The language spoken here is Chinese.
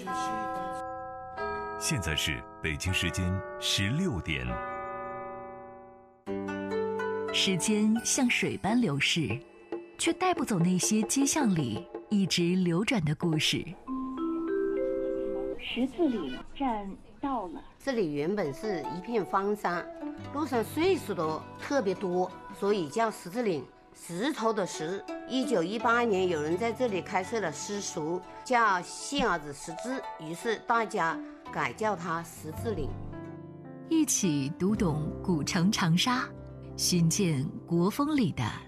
现在是北京时间16点。 时间像水般流逝，却带不走那些街巷里一直流转的故事。 十字岭站到了， 这里原本是一片荒山，路上岁数都特别多，所以叫十字岭。石头的石。1918年，有人在这里开设了私塾，叫杏儿子十字，于是大家改叫它十字岭。 一起读懂古城长沙，寻见国风里的